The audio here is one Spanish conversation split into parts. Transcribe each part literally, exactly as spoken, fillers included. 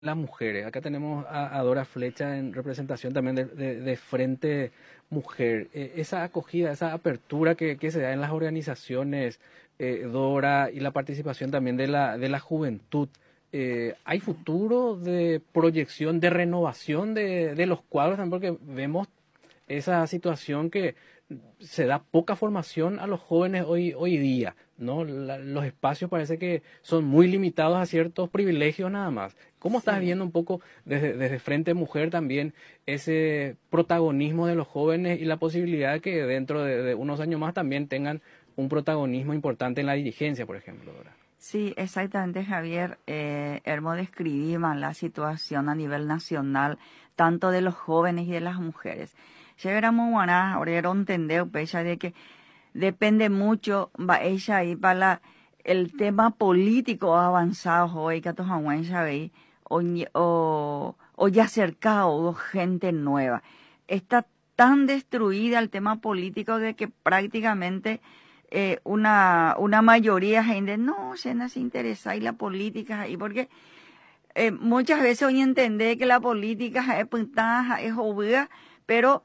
las mujeres. Acá tenemos a, a Dora Flecha en representación también de, de, de Frente Mujer. Eh, esa acogida, esa apertura que, que se da en las organizaciones, eh, Dora, y la participación también de la, de la juventud. Eh, ¿hay futuro de proyección, de renovación de, de los cuadros? Porque vemos esa situación que se da poca formación a los jóvenes hoy, hoy día, ¿no? La, los espacios parece que son muy limitados a ciertos privilegios nada más. ¿Cómo estás Sí. viendo un poco desde, desde Frente Mujer también ese protagonismo de los jóvenes y la posibilidad de que dentro de, de unos años más también tengan un protagonismo importante en la dirigencia, por ejemplo, Dora? Sí, exactamente, Javier. Eh, Hermo describimos la situación a nivel nacional, tanto de los jóvenes y de las mujeres. Llegaremos a ahora entender de que depende mucho va ella ahí para la, el tema político avanzado hoy que todos o, o, o ya cercado gente nueva. Está tan destruida el tema político de que prácticamente eh, una, una mayoría gente no se nos interesa y la política y porque eh, muchas veces hoy entender que la política es puntada, es obvia, pero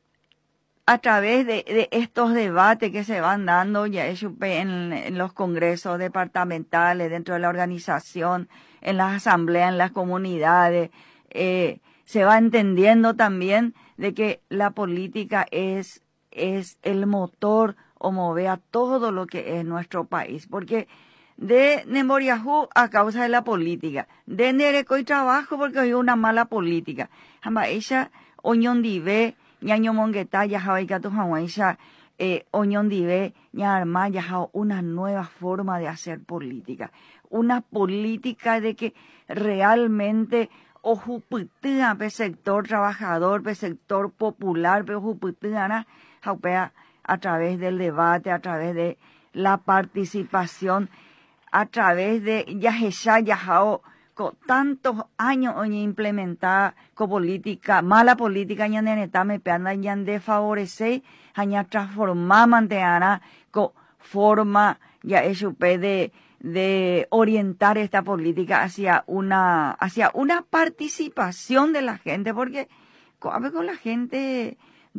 a través de, de estos debates que se van dando ya en, en los congresos departamentales, dentro de la organización, en las asambleas, en las comunidades, eh, se va entendiendo también de que la política es, es el motor o mover a todo lo que es nuestro país. Porque de Nemoriajú a causa de la política, de Nerecoy trabajo porque hay una mala política. Jamba ella, oñón dive, ñaño mongueta ya jabaikato jawaisha eh, oñón dive ña arma ya una nueva forma de hacer política, una política de que realmente ojuputea pe sector trabajador, pe sector popular, pe ojuputea jaupea a través del debate, a través de la participación, a través de ya ya jao con tantos años hoy implementada con política, mala política ya neneta me peanda ya de favorecer, ya transformar manteana con forma ya eso de de orientar esta política hacia una hacia una participación de la gente, porque con, con la gente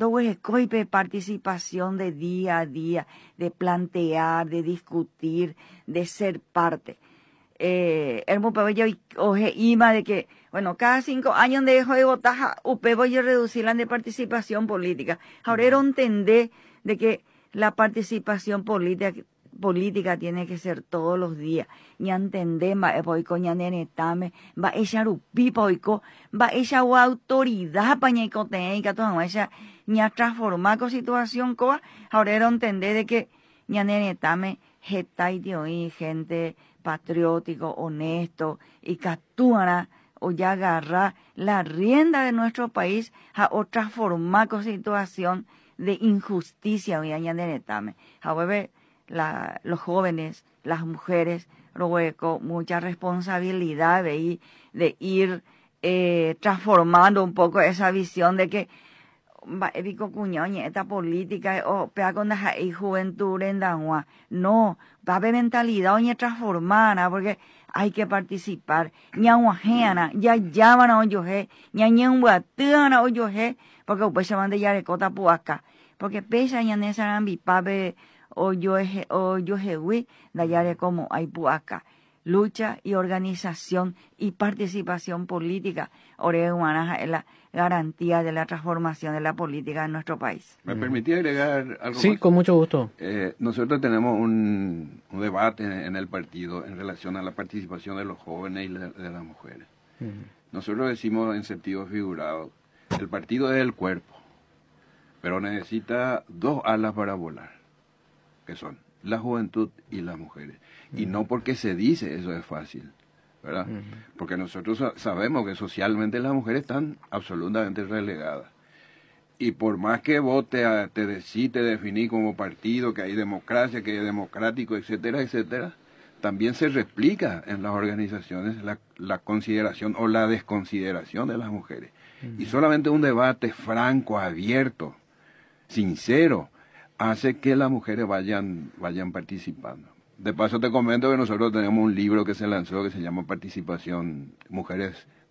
de participación de día a día, de plantear, de discutir, de ser parte. Eh, el yo oje ima de que, bueno, cada cinco años dejo de votar, upe voy a reducir la de participación política. Ahora era entender de que la participación política política tiene que ser todos los días. Ni entender, va voy con ña nenetame, va echar upipa oiko, va echar autoridad para ña icote y que todo ella ña transformar con situación coa. Ahora era entender de que ña nenetame jetai de hoy gente patriótico, honesto, y captura o ya agarrar la rienda de nuestro país a o transformar con situación de injusticia hoy año de netame. However, la, los jóvenes, las mujeres, luego mucha responsabilidad de ir, de ir eh, transformando un poco esa visión de que va evico cuñoña esta política o pea con la juventud en Dangua. No, va a haber mentalidad oña transformada porque hay que participar. Ña guajeana, ya llaman a oyoje, ña ñenguatean a oyoje, porque pues se van de yarecota puaca. Porque pesa ña nesaran bipabe oyoje, oyojewi, da yare como hay puaca. Lucha y organización y participación política. Oreguana es la garantía de la transformación de la política en nuestro país. ¿Me permití agregar algo Sí, más? con mucho gusto. Eh, nosotros tenemos un, un debate en, en el partido en relación a la participación de los jóvenes y la, de las mujeres. Uh-huh. Nosotros decimos en sentido figurado, el partido es el cuerpo, pero necesita dos alas para volar, que son la juventud y las mujeres. Uh-huh. Y no porque se dice eso es fácil, ¿verdad? Uh-huh. Porque nosotros sabemos que socialmente las mujeres están absolutamente relegadas. Y por más que vos te, te decí, te definí como partido, que hay democracia, que hay democrático, etcétera, etcétera, también se replica en las organizaciones la, la consideración o la desconsideración de las mujeres. Uh-huh. Y solamente un debate franco, abierto, sincero, hace que las mujeres vayan, vayan participando. De paso te comento que nosotros tenemos un libro que se lanzó que se llama Participación, Mujeres